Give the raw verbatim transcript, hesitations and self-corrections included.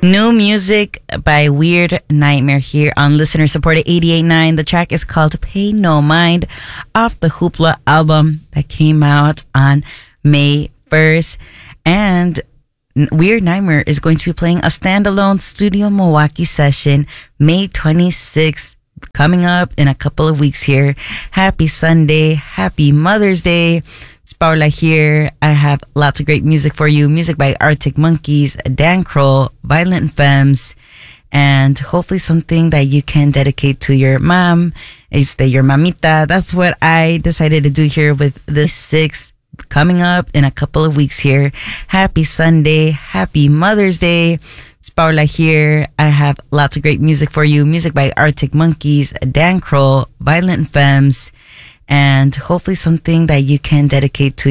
New music by Weird Nightmare here on listener supported eighty-eight point nine. The track is called Pay No Mind off the Hoopla album that came out on May first. And Weird Nightmare is going to be playing a standalone Studio Milwaukee session May twenty-sixth, coming up in a couple of weeks here. Happy Sunday. Happy Mother's Day. It's Paula here. I have lots of great music for you. Music by Arctic Monkeys, Dan Kroll, Violent Femmes, and hopefully something that you can dedicate to your mom. It's the your mamita. That's what I decided to do here with the sixth coming up in a couple of weeks here. Happy Sunday. Happy Mother's Day. It's Paula here. I have lots of great music for you. Music by Arctic Monkeys, Dan Kroll, Violent Femmes, and hopefully something that you can dedicate to